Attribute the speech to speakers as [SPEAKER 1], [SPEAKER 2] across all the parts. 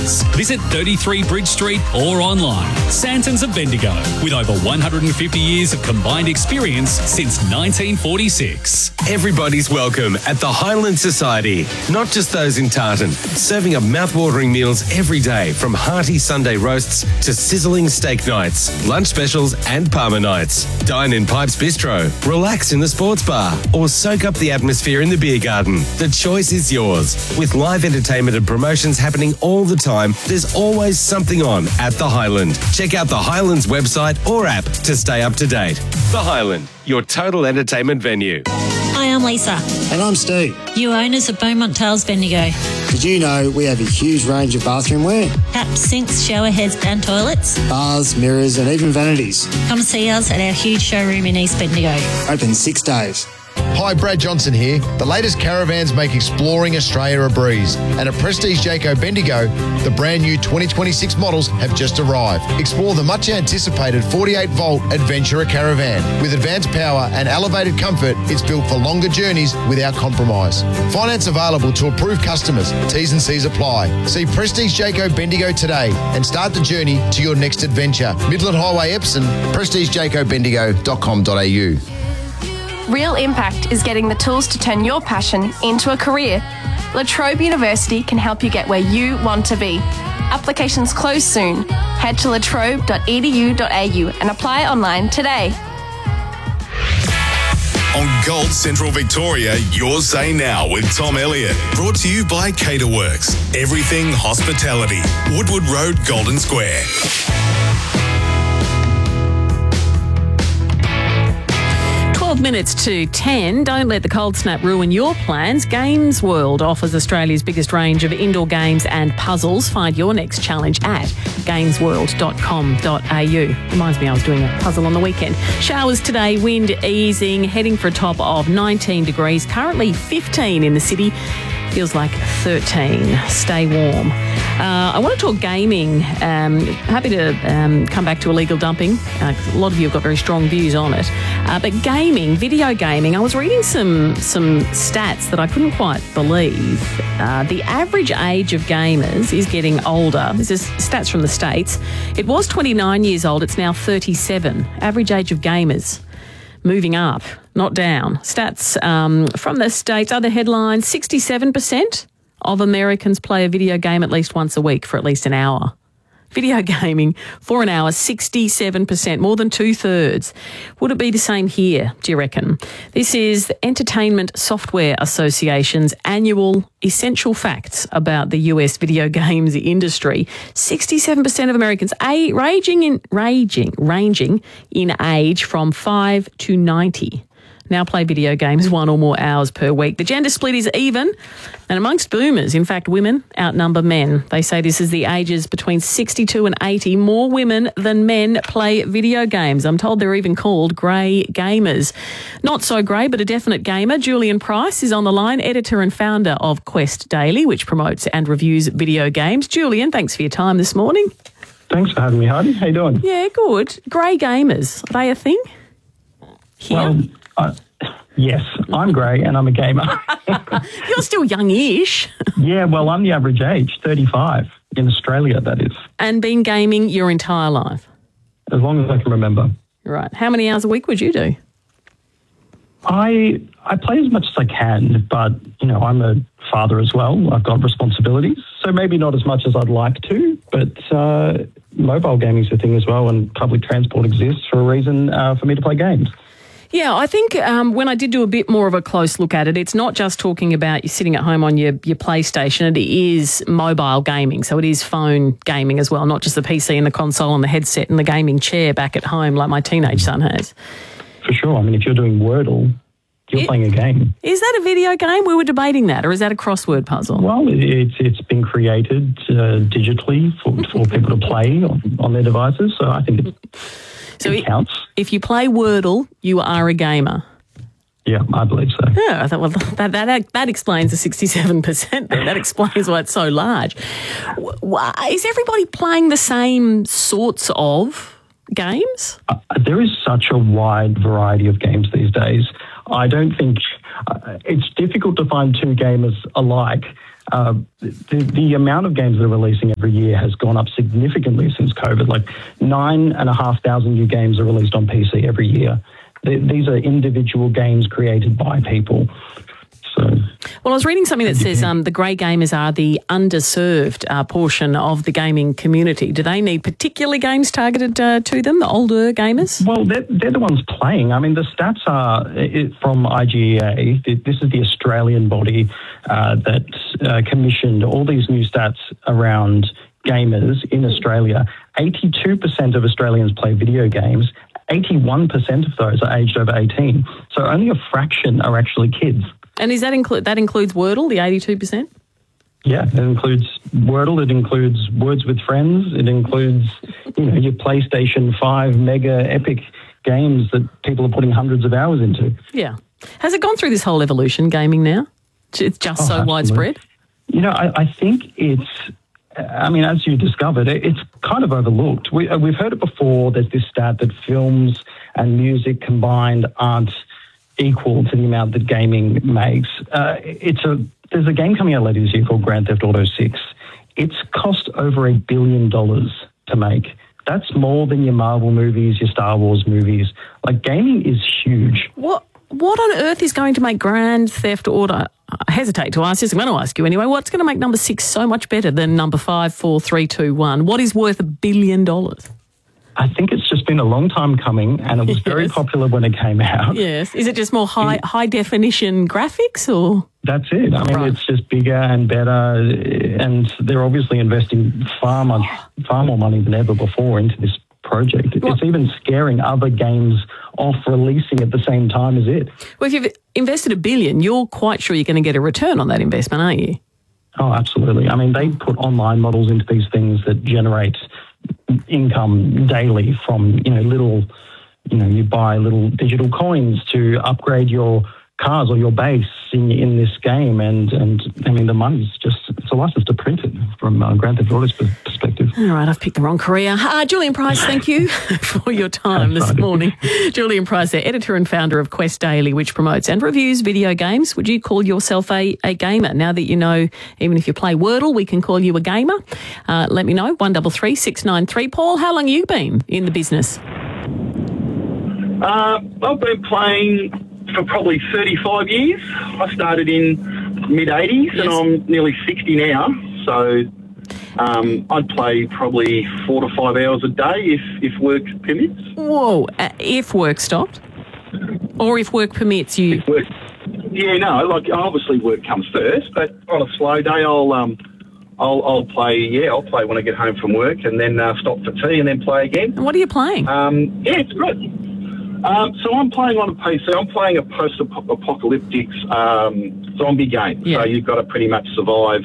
[SPEAKER 1] Santons. Visit 33 Bridge Street or online. Santons of Bendigo, with over 150 years of combined experience since 1946.
[SPEAKER 2] Everybody's welcome at the Highland Society, not just those in Tartan. Serving up mouth-watering meals every day, from hearty Sunday roasts to sizzling steak nights, lunch specials and Parma nights. Dine in Pipes Bistro, relax in the sports bar, or soak up the atmosphere in the beer garden. The choice is yours. With live entertainment and promotions happening all the time, there's always something on at the Highland. Check out the Highland's website or app to stay up to date. The Highland, your total entertainment venue.
[SPEAKER 3] Hi, I'm Lisa.
[SPEAKER 4] And I'm Steve.
[SPEAKER 3] You owners of Beaumont Tales Bendigo.
[SPEAKER 4] Did you know we have a huge range of bathroom wear?
[SPEAKER 3] Taps, sinks, shower heads and toilets.
[SPEAKER 4] Bars, mirrors and even vanities.
[SPEAKER 3] Come see us at our huge showroom in East Bendigo.
[SPEAKER 4] Open 6 days.
[SPEAKER 5] Hi, Brad Johnson here. The latest caravans make exploring Australia a breeze. And at Prestige Jayco Bendigo, the brand new 2026 models have just arrived. Explore the much anticipated 48-volt Adventurer Caravan. With advanced power and elevated comfort, it's built for longer journeys without compromise. Finance available to approved customers. T's and C's apply. See Prestige Jayco Bendigo today and start the journey to your next adventure. Midland Highway, Epsom, prestigejaycobendigo.com.au.
[SPEAKER 6] Real Impact is getting the tools to turn your passion into a career. La Trobe University can help you get where you want to be. Applications close soon. Head to latrobe.edu.au and apply online today.
[SPEAKER 7] On Gold Central Victoria, your Say Now with Tom Elliott. Brought to you by Caterworks. Everything hospitality. Woodward Road, Golden Square.
[SPEAKER 8] 12 minutes to 10. Don't let the cold snap ruin your plans. Games World offers Australia's biggest range of indoor games and puzzles. Find your next challenge at gamesworld.com.au. Reminds me I was doing a puzzle on the weekend. Showers today, wind easing, heading for a top of 19 degrees. Currently 15 in the city. Feels like 13. Stay warm. I want to talk gaming. Happy to come back to illegal dumping. A lot of you have got very strong views on it. But gaming, video gaming, I was reading some stats that I couldn't quite believe. The average age of gamers is getting older. This is stats from the States. It was 29 years old. It's now 37. Average age of gamers moving up, not down. Stats from the States, other headlines, 67% of Americans play a video game at least once a week for at least an hour. Video gaming for an hour, 67%, more than 2/3. Would it be the same here, do you reckon? This is the Entertainment Software Association's annual essential facts about the US video games industry. 67% of Americans ranging in age from 5 to 90 now play video games 1 or more hours per week. The gender split is even, and amongst boomers, in fact, women outnumber men. They say this is the ages between 62 and 80. More women than men play video games. I'm told they're even called grey gamers. Not so grey, but a definite gamer. Julian Price is on the line, editor and founder of Quest Daily, which promotes and reviews video games. Julian, thanks for your time this morning.
[SPEAKER 9] Thanks for having me, Heidi. How you doing?
[SPEAKER 8] Yeah, good. Grey gamers, are they a thing here?
[SPEAKER 9] Well, yes, I'm grey and I'm a gamer.
[SPEAKER 8] You're still young-ish.
[SPEAKER 9] Yeah, well, I'm the average age, 35, in Australia, that is.
[SPEAKER 8] And been gaming your entire life?
[SPEAKER 9] As long as I can remember.
[SPEAKER 8] Right. How many hours a week would you do?
[SPEAKER 9] I play as much as I can, but, you know, I'm a father as well. I've got responsibilities, so maybe not as much as I'd like to, but mobile gaming's a thing as well, and public transport exists for a reason for me to play games.
[SPEAKER 8] Yeah, I think when I did do a bit more of a close look at it, it's not just talking about you sitting at home on your PlayStation. It is mobile gaming, so it is phone gaming as well, not just the PC and the console and the headset and the gaming chair back at home like my teenage son has.
[SPEAKER 9] For sure. I mean, if you're doing Wordle, you're playing a game. Is
[SPEAKER 8] that a video game? We were debating that, or is that a crossword puzzle?
[SPEAKER 9] Well, it's been created digitally for people to play on their devices, so I think it counts.
[SPEAKER 8] If you play Wordle, you are a gamer.
[SPEAKER 9] Yeah, I believe so.
[SPEAKER 8] Yeah, I thought, well, that explains the 67%. That explains why it's so large. Is everybody playing the same sorts of games?
[SPEAKER 9] There is such a wide variety of games these days. I don't think it's difficult to find two gamers alike. the amount of games that are releasing every year has gone up significantly since COVID. Like 9,500 new games are released on PC every year. These are individual games created by people.
[SPEAKER 8] Well, I was reading something that says the grey gamers are the underserved portion of the gaming community. Do they need particular games targeted to them, the older gamers?
[SPEAKER 9] Well, they're the ones playing. I mean, the stats are from IGEA. This is the Australian body that commissioned all these new stats around gamers in Australia. 82% of Australians play video games. 81% of those are aged over 18. So only a fraction are actually kids.
[SPEAKER 8] And is that includes Wordle, the 82%?
[SPEAKER 9] Yeah, it includes Wordle, it includes Words with Friends, it includes, your PlayStation 5 mega epic games that people are putting hundreds of hours into.
[SPEAKER 8] Yeah. Has it gone through this whole evolution, gaming now? It's just so
[SPEAKER 9] absolutely.
[SPEAKER 8] Widespread?
[SPEAKER 9] I think as you discovered, it's kind of overlooked. We've heard it before. There's this stat that films and music combined aren't equal to the amount that gaming makes. There's a game coming out later this year called Grand Theft Auto 6. It's cost over $1 billion to make. That's more than your Marvel movies, your Star Wars movies. Like, gaming is huge.
[SPEAKER 8] What on earth is going to make Grand Theft Auto? I hesitate to ask this. I'm going to ask you anyway. What's going to make number 6 so much better than number 5, 4, 3, 2, 1? What is worth $1 billion?
[SPEAKER 9] I think it's just been a long time coming, and it was very popular when it came out.
[SPEAKER 8] Yes. Is it just more high definition graphics, or?
[SPEAKER 9] That's it. I mean, It's just bigger and better, and they're obviously investing far more money than ever before into this project. It's even scaring other games off releasing at the same time as it.
[SPEAKER 8] Well, if you've invested $1 billion, you're quite sure you're going to get a return on that investment, aren't you?
[SPEAKER 9] Oh, absolutely. I mean, they put online models into these things that generate income daily from, you buy little digital coins to upgrade your cars or your base in this game. And I mean, the money's it's a license to print it from Grand Theft Auto's perspective.
[SPEAKER 8] All right, I've picked the wrong career. Julian Price, thank you for your time this morning. Julian Price, editor and founder of Quest Daily, which promotes and reviews video games. Would you call yourself a gamer? Now that you know, even if you play Wordle, we can call you a gamer. Let me know, 133 693. Paul, how long have you been in the business?
[SPEAKER 10] I've been playing for probably 35 years. I started in mid-80s and I'm nearly 60 now. So I'd play probably 4 to 5 hours a day if work permits.
[SPEAKER 8] Whoa, if work stopped? Or if work permits you?
[SPEAKER 10] Obviously work comes first, but on a slow day I'll play, I'll play when I get home from work and then stop for tea and then play again.
[SPEAKER 8] And what are you playing?
[SPEAKER 10] It's good. So I'm playing on a PC. I'm playing a post-apocalyptic zombie game. Yeah. So you've got to pretty much survive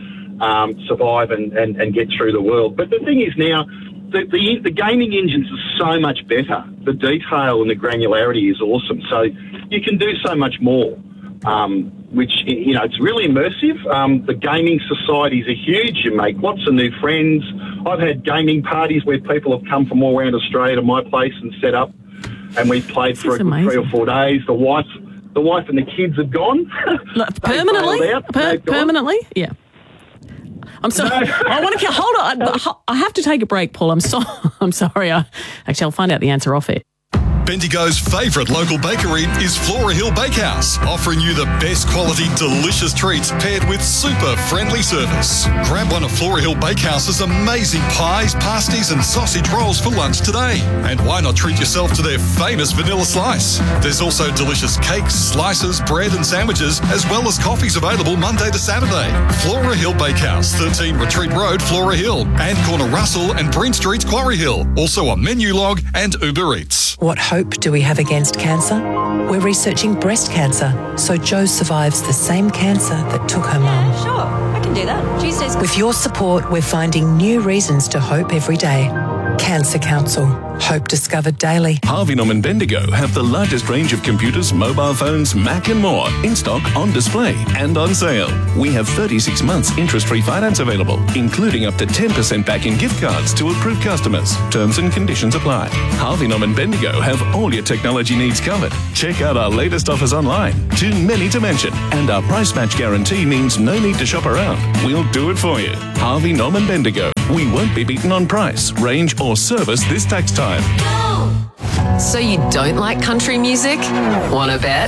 [SPEAKER 10] and get through the world. But the thing is now, the gaming engines are so much better. The detail and the granularity is awesome. So you can do so much more, which, it's really immersive. The gaming societies are huge. You make lots of new friends. I've had gaming parties where people have come from all around Australia to my place and set up. And we've played for 3 or 4 days. The wife and the kids have gone.
[SPEAKER 8] Permanently? Permanently? Yeah. I'm sorry. No. I want to hold on. I have to take a break, Paul. I'm sorry. I'll find out the answer off it.
[SPEAKER 7] Bendigo's favourite local bakery is Flora Hill Bakehouse, offering you the best quality, delicious treats paired with super friendly service. Grab one of Flora Hill Bakehouse's amazing pies, pasties and sausage rolls for lunch today. And why not treat yourself to their famous vanilla slice? There's also delicious cakes, slices, bread and sandwiches, as well as coffees available Monday to Saturday. Flora Hill Bakehouse, 13 Retreat Road, Flora Hill, and corner Russell and Breen Street, Quarry Hill. Also on Menulog and Uber Eats.
[SPEAKER 11] What hope do we have against cancer? We're researching breast cancer, so Jo survives the same cancer that took her mum.
[SPEAKER 12] Sure, I can do that. Tuesdays.
[SPEAKER 11] With your support, we're finding new reasons to hope every day. Cancer Council. Hope discovered daily.
[SPEAKER 12] Harvey Norman Bendigo have the largest range of computers, mobile phones, Mac and more in stock, on display and on sale. We have 36 months interest-free finance available, including up to 10% back in gift cards to approved customers. Terms and conditions apply. Harvey Norman Bendigo have all your technology needs covered. Check out our latest offers online. Too many to mention. And our price match guarantee means no need to shop around. We'll do it for you. Harvey Norman Bendigo. We won't be beaten on price, range or service this tax time.
[SPEAKER 13] So you don't like country music? Wanna bet?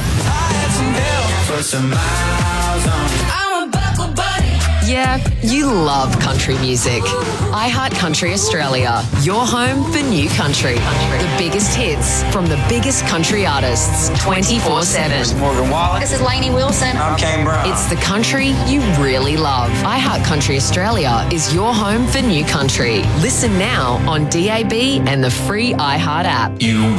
[SPEAKER 13] Yeah, you love country music. iHeartCountry Australia, your home for new country. The biggest hits from the biggest country artists, 24/7.
[SPEAKER 14] This is Morgan Wallen.
[SPEAKER 15] This is Lainey Wilson.
[SPEAKER 14] I'm Kane Brown.
[SPEAKER 13] It's the country you really love. iHeartCountry Australia is your home for new country. Listen now on DAB and the free iHeart app.